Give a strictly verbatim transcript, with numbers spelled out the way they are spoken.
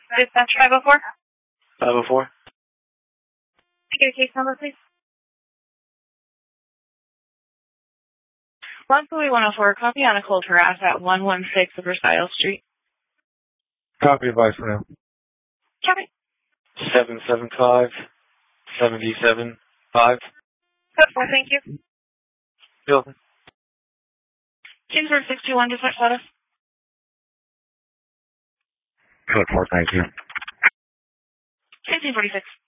Dispatch five oh four. five oh four. Get a case number, please. one two one oh four, copy on a cold harass at one one six Versailles Street. Copy advice for now. Copy. seven seven five, seven seven five. Well, thank you. You're welcome. Kingsburg six two one, dispatch status. Code four, thank you. sixteen forty-six.